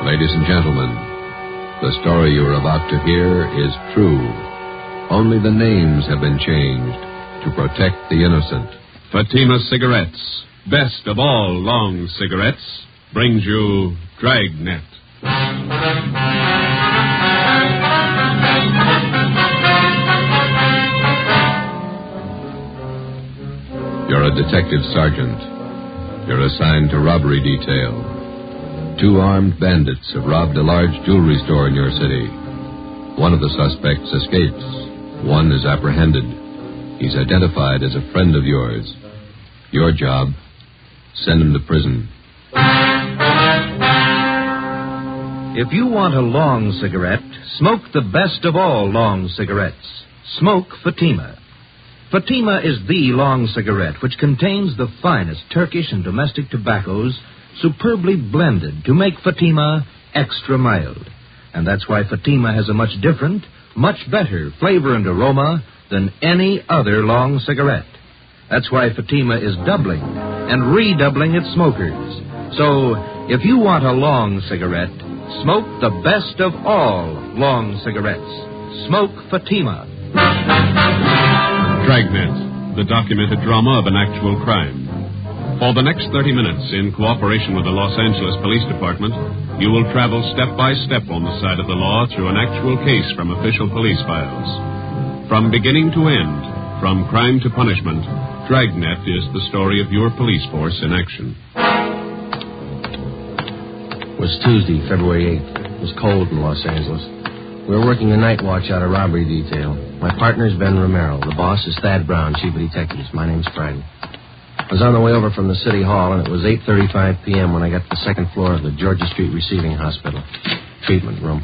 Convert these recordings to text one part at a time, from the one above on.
Ladies and gentlemen, the story you are about to hear is true. Only the names have been changed to protect the innocent. Fatima Cigarettes, best of all long cigarettes, brings you Dragnet. You're a detective sergeant. You're assigned to robbery detail. 2 armed bandits have robbed a large jewelry store in your city. One of the suspects escapes. One is apprehended. He's identified as a friend of yours. Your job, send him to prison. If you want a long cigarette, smoke the best of all long cigarettes. Smoke Fatima. Fatima is the long cigarette which contains the finest Turkish and domestic tobaccos superbly blended to make Fatima extra mild. And that's why Fatima has a much different, much better flavor and aroma than any other long cigarette. That's why Fatima is doubling and redoubling its smokers. So, if you want a long cigarette, smoke the best of all long cigarettes. Smoke Fatima. Dragnet, the documented drama of an actual crime. For the next 30 minutes, in cooperation with the Los Angeles Police Department, you will travel step by step on the side of the law through an actual case from official police files. From beginning to end, from crime to punishment, Dragnet is the story of your police force in action. It was Tuesday, February 8th. It was cold in Los Angeles. We were working a night watch out of robbery detail. My partner's Ben Romero. The boss is Thad Brown, chief of detectives. My name's Friday. I was on the way over from the city hall, and it was 8:35 p.m. when I got to the second floor of the Georgia Street Receiving Hospital. Treatment room.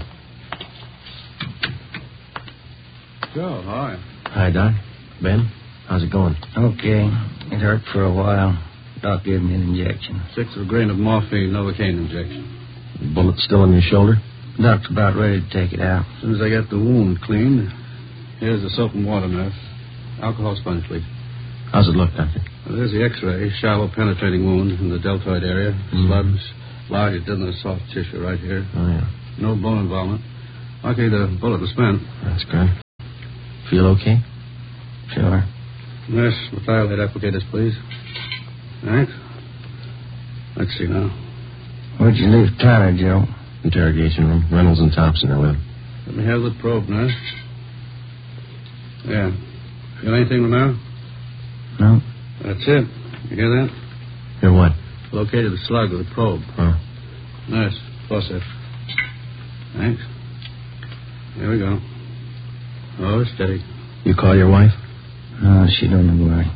Joe, hi. Hi, Doc. Ben, how's it going? Okay. It hurt for a while. Doc gave me an injection. 1/6 of a grain of morphine, Novocaine injection. The bullet still in your shoulder? Doc's about ready to take it out. As soon as I get the wound cleaned, here's the soap and water, nurse. Alcohol sponge, please. How's it look, Doctor? Well, there's the x-ray. Shallow penetrating wound in the deltoid area. Sludge, large in the soft tissue right here. Oh, yeah. No bone involvement. Okay, the bullet was spent. That's good. Feel okay? Sure. Nurse, methylate applicators, please. Thanks. Let's see now. Where'd you leave Tyler, Joe? Interrogation room. Reynolds and Thompson are with him. Let me have the probe, nurse. Yeah. Feel anything, Romero? No. That's it. You hear that? Hear what? Located the slug with the probe. Oh. Nurse, faucet. Thanks. Here we go. Oh, steady. You call your wife? No, she don't know why.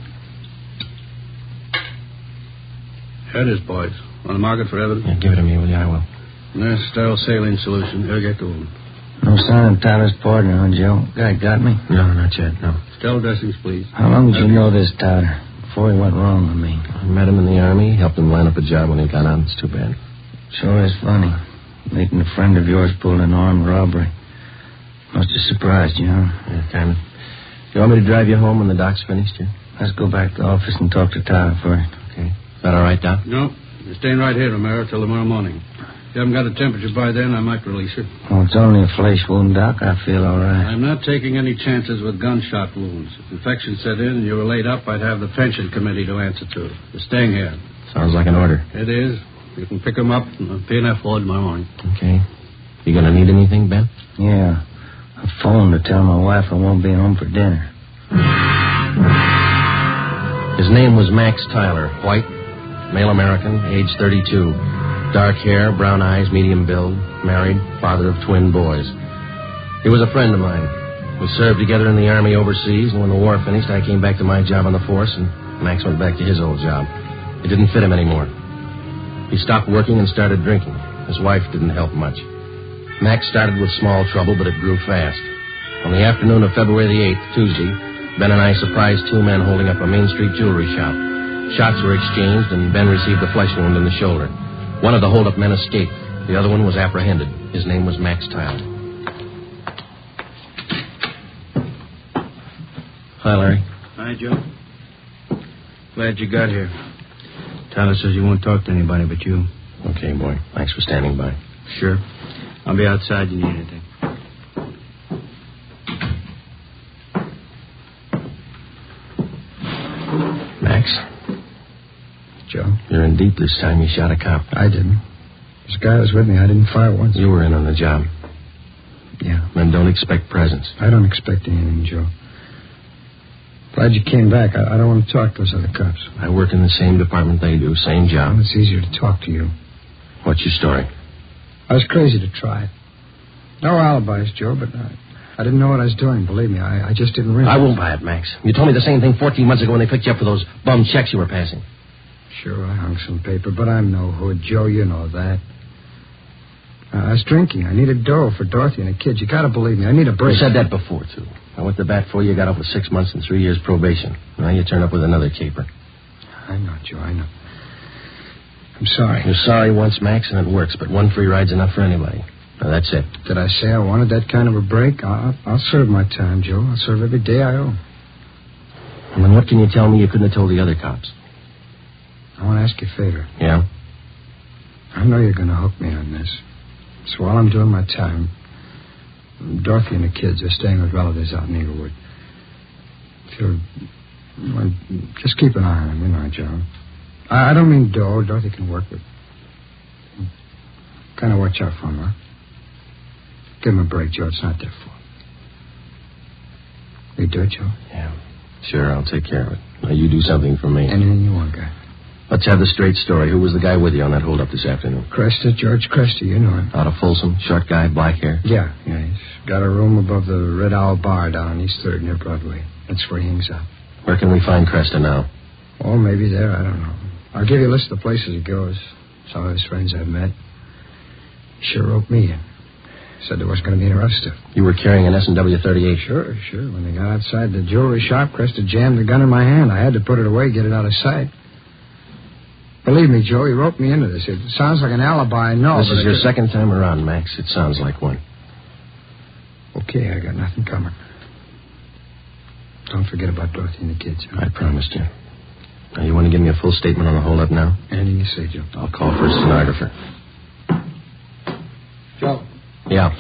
Here it is, boys. On the market for evidence? Yeah, give it to me, will you? I will. Nurse, sterile saline solution. Irrigate the wound. No sign of Tyler's partner, huh, Joe? Guy got me? No, not yet, no. Sterile dressings, please. How long did you know this Tyler? Before he went wrong with me. I met him in the Army, helped him line up a job when he got out. It's too bad. Sure is funny. Meeting a friend of yours pulled an armed robbery. Must have surprised you, huh? Yeah, kind of. You want me to drive you home when the doc's finished here? Let's go back to the office and talk to Tyler first. Okay. Is that all right, Doc? No. You're staying right here, Romero, till tomorrow morning. If you haven't got a temperature by then, I might release you. Oh, it's only a flesh wound, Doc. I feel all right. I'm not taking any chances with gunshot wounds. If infection set in and you were laid up, I'd have the pension committee to answer to. You're staying here. Sounds like an order. It is. You can pick them up in the P&F Ford tomorrow morning. Okay. You gonna need anything, Ben? Yeah. I phoned to tell my wife I won't be home for dinner. His name was Max Tyler. White, male American, age 32. Dark hair, brown eyes, medium build. Married, father of twin boys. He was a friend of mine. We served together in the Army overseas, and when the war finished, I came back to my job on the force, and Max went back to his old job. It didn't fit him anymore. He stopped working and started drinking. His wife didn't help much. Max started with small trouble, but it grew fast. On the afternoon of February the 8th, Tuesday, Ben and I surprised 2 men holding up a Main Street jewelry shop. Shots were exchanged, and Ben received a flesh wound in the shoulder. One of the hold-up men escaped. The other one was apprehended. His name was Max Tyler. Hi, Larry. Hi, Joe. Glad you got here. Tyler says you won't talk to anybody but you. Okay, boy. Thanks for standing by. Sure. I'll be outside. You need anything? Max, Joe? you're in deep this time. You shot a cop. I didn't. This guy was with me. I didn't fire once. You were in on the job. Yeah. Then don't expect presents. I don't expect anything, Joe. Glad you came back. I don't want to talk to those other cops. I work in the same department they do, same job. Well, it's easier to talk to you. What's your story? I was crazy to try it. No alibis, Joe, but I didn't know what I was doing, believe me. I just didn't realize. I won't buy it, Max. You told me the same thing 14 months ago when they picked you up for those bum checks you were passing. Sure, I hung some paper, but I'm no hood, Joe. You know that. I was drinking. I needed dough for Dorothy and the kids. You gotta believe me. I need a break. You said that before, too. I went to bat for you, got off with 6 months and 3 years probation. Now you turn up with another caper. I know, Joe, I know. I'm sorry. You're sorry once, Max, and it works, but one free ride's enough for anybody. Now, that's it. Did I say I wanted that kind of a break? I'll serve my time, Joe. I'll serve every day I owe. And then what can you tell me you couldn't have told the other cops? I want to ask you a favor. Yeah? I know you're going to hook me on this. So while I'm doing my time, Dorothy and the kids are staying with relatives out in Inglewood. If you'll... Well, just keep an eye on them, you know, Joe. I don't mean dough. Dorothy can work with. Kind of watch out for them, huh? Give them a break, Joe. It's not their fault. You do it, Joe? Yeah. Sure, I'll take care of it. Now, you do something for me. Anything you want, guy. Let's have the straight story. Who was the guy with you on that holdup this afternoon? Cresta, George Cresta. You know him. Out of Folsom, short guy, black hair? Yeah. He's got a room above the Red Owl Bar down on East 3rd near Broadway. That's where he hangs out. Where can we find Cresta now? Oh, maybe there. I don't know. I'll give you a list of the places he goes. Some of his friends I've met. He sure roped me in. Said there wasn't going to be any rough stuff. You were carrying an S&W 38? Sure. When they got outside the jewelry shop, Cresta jammed the gun in my hand. I had to put it away, get it out of sight. Believe me, Joe, he roped me into this. It sounds like an alibi, I know. This is your second time around, Max. It sounds like one. Okay, I got nothing coming. Don't forget about Dorothy and the kids. Huh? I promised you. Now, you want to give me a full statement on the holdup now? Anything you say, Joe. I'll call for a stenographer. Joe. Yeah.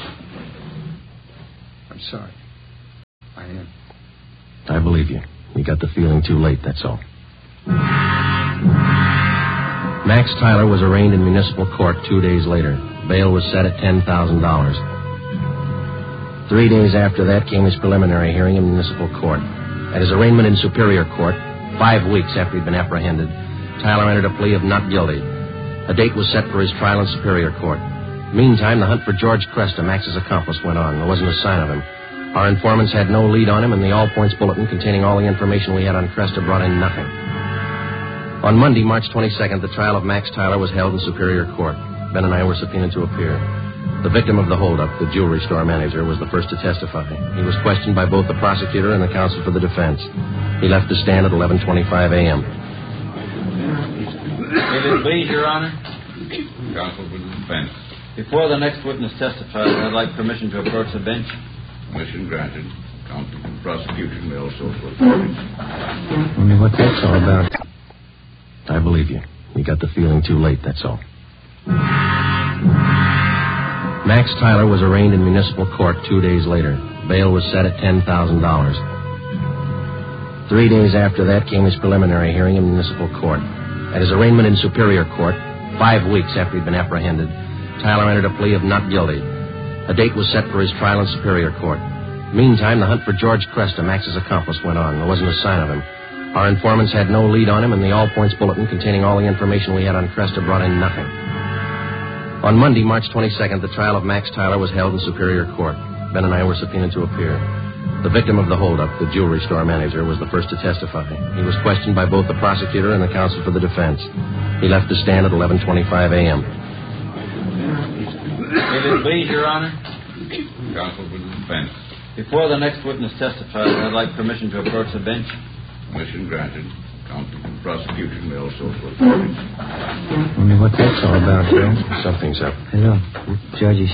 I'm sorry. I am. I believe you. You got the feeling too late, that's all. Max Tyler was arraigned in municipal court 2 days later. Bail was set at $10,000. 3 days after that came his preliminary hearing in municipal court. At his arraignment in Superior Court, 5 weeks after he'd been apprehended, Tyler entered a plea of not guilty. A date was set for his trial in Superior Court. Meantime, the hunt for George Cresta, Max's accomplice, went on. There wasn't a sign of him. Our informants had no lead on him, and the all-points bulletin containing all the information we had on Cresta brought in nothing. On Monday, March 22nd, the trial of Max Tyler was held in Superior Court. Ben and I were subpoenaed to appear. The victim of the holdup, the jewelry store manager, was the first to testify. He was questioned by both the prosecutor and the counsel for the defense. He left the stand at 11:25 a.m. If it please, Your Honor. Counsel for the defense. Before the next witness testifies, I'd like permission to approach the bench. Permission granted. Counsel for the prosecution may also approach. Wonder what that's all about. I believe you. You got the feeling too late, that's all. Max Tyler was arraigned in municipal court 2 days later. Bail was set at $10,000. 3 days after that came his preliminary hearing in municipal court. At his arraignment in Superior Court, 5 weeks after he'd been apprehended, Tyler entered a plea of not guilty. A date was set for his trial in Superior Court. Meantime, the hunt for George Cresta, Max's accomplice, went on. There wasn't a sign of him. Our informants had no lead on him, and the all-points bulletin containing all the information we had on Cresta brought in nothing. On Monday, March 22nd, the trial of Max Tyler was held in Superior Court. Ben and I were subpoenaed to appear. The victim of the holdup, the jewelry store manager, was the first to testify. He was questioned by both the prosecutor and the counsel for the defense. He left the stand at 11:25 a.m. If it please, Your Honor. Counsel for the defense. Before the next witness testifies, I'd like permission to approach the bench. Permission granted. Counsel for the prosecution may also approach. Wonder what that's all about, Joe. Something's up. Hello. Judge,